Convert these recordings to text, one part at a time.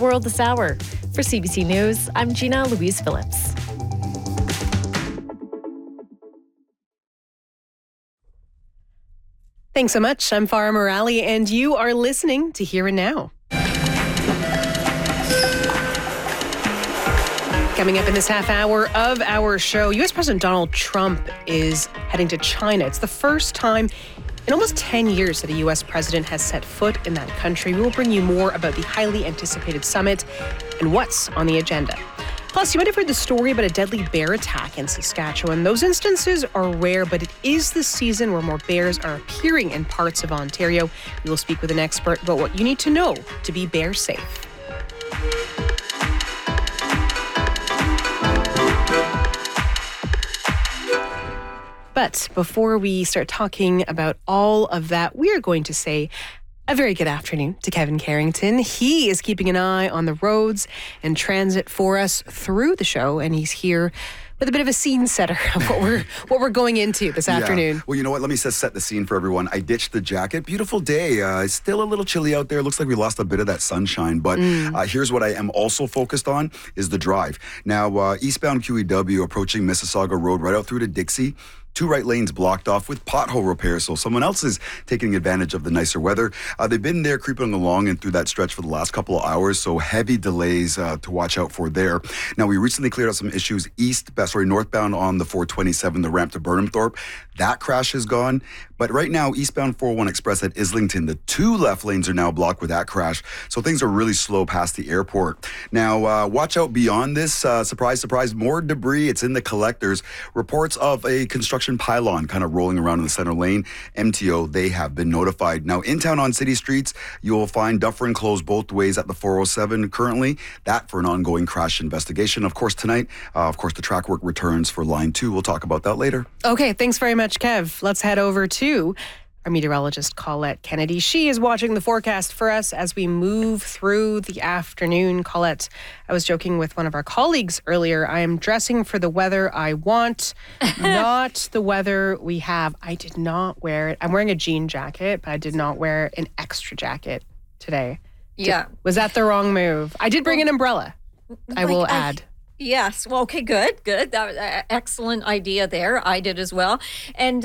world this hour. For CBC News, I'm Gina Louise Phillips. Thanks so much. I'm Farah Morali, and you are listening to Here and Now. Coming up in this half hour of our show, U.S. President Donald Trump is heading to China. It's the first time in almost 10 years that a U.S. president has set foot in that country. We will bring you more about the highly anticipated summit and what's on the agenda. Plus, you might have heard the story about a deadly bear attack in Saskatchewan. Those instances are rare, but it is the season where more bears are appearing in parts of Ontario. We will speak with an expert about what you need to know to be bear safe. But before we start talking about all of that, we are going to say a very good afternoon to Kevin Carrington. He is keeping an eye on the roads and transit for us through the show, and he's here with a bit of a scene setter of what we're going into this afternoon. Well, you know what? Let me just set the scene for everyone. I ditched the jacket. Beautiful day. It's still a little chilly out there. Looks like we lost a bit of that sunshine. But here's what I am also focused on is the drive. Now, eastbound QEW approaching Mississauga Road right out through to Dixie. 2 right lanes blocked off with pothole repair, so someone else is taking advantage of the nicer weather. They've been there creeping along and through that stretch for the last couple of hours, so heavy delays to watch out for there. Now, we recently cleared out some issues northbound on the 427, the ramp to Burnhamthorpe. That crash is gone. But right now, eastbound 401 Express at Islington, the 2 left lanes are now blocked with that crash, so things are really slow past the airport. Now, watch out beyond this. Surprise, surprise, more debris. It's in the collectors. Reports of a construction pylon kind of rolling around in the center lane. MTO, they have been notified. Now, in town on city streets, you'll find Dufferin closed both ways at the 407 currently. That for an ongoing crash investigation. Of course, tonight, the track work returns for Line 2. We'll talk about that later. Okay, thanks very much, Kev. Let's head over to our meteorologist, Colette Kennedy. She is watching the forecast for us as we move through the afternoon. Colette, I was joking with one of our colleagues earlier. I am dressing for the weather I want, not the weather we have. I did not wear it. I'm wearing a jean jacket, but I did not wear an extra jacket today. Yeah. Was that the wrong move? I did bring an umbrella, I will add. Yes. Well, okay, good. That was an excellent idea there. I did as well. And,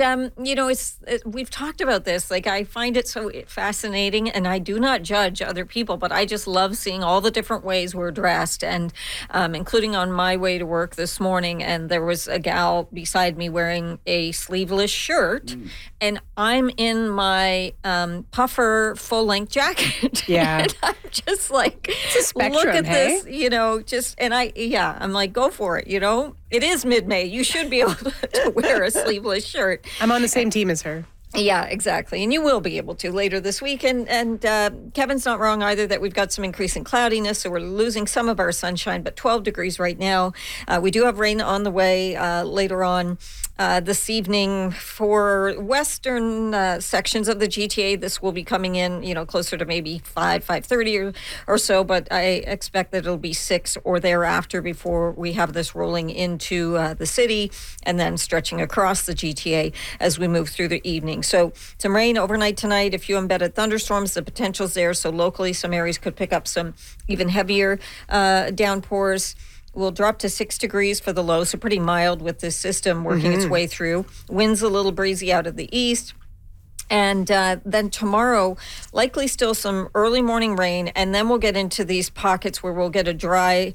we've talked about this. Like, I find it so fascinating, and I do not judge other people, but I just love seeing all the different ways we're dressed, and including on my way to work this morning. And there was a gal beside me wearing a sleeveless shirt, and I'm in my puffer full-length jacket. Yeah. And I'm just like, it's a spectrum, look at this, I'm like, go for it, It is mid-May. You should be able to wear a sleeveless shirt. I'm on the same team as her. Yeah, exactly. And you will be able to later this week. And Kevin's not wrong either that we've got some increasing cloudiness, so we're losing some of our sunshine, but 12 degrees right now. We do have rain on the way later on this evening for western sections of the GTA. This will be coming in, closer to maybe 5:30 or so, but I expect that it'll be 6 or thereafter before we have this rolling into the city and then stretching across the GTA as we move through the evening. So some rain overnight tonight, a few embedded thunderstorms, the potential's there. So locally, some areas could pick up some even heavier downpours. We'll drop to 6 degrees for the low, so pretty mild with this system working its way through. Winds a little breezy out of the east. And then tomorrow, likely still some early morning rain, and then we'll get into these pockets where we'll get a dry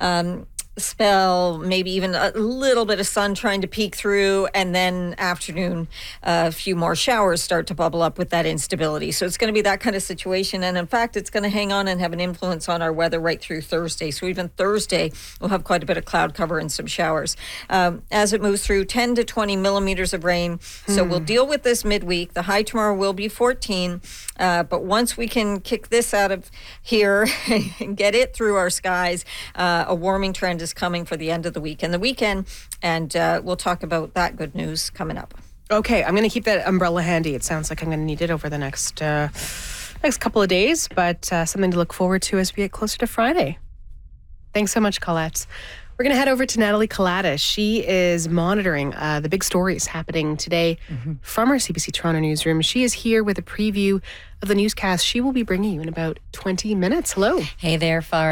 spell, maybe even a little bit of sun trying to peek through, and then afternoon, a few more showers start to bubble up with that instability. So it's going to be that kind of situation. And in fact, it's going to hang on and have an influence on our weather right through Thursday. So even Thursday, we'll have quite a bit of cloud cover and some showers. As it moves through, 10 to 20 millimeters of rain. So we'll deal with this midweek. The high tomorrow will be 14. But once we can kick this out of here and get it through our skies, a warming trend is coming for the end of the week and the weekend, and we'll talk about that good news coming up. Okay, I'm going to keep that umbrella handy. It sounds like I'm going to need it over the next couple of days, but something to look forward to as we get closer to Friday. Thanks so much, Colette. We're going to head over to Natalie Kalata. She is monitoring the big stories happening today from our CBC Toronto newsroom. She is here with a preview of the newscast she will be bringing you in about 20 minutes. Hello. Hey there, Farah.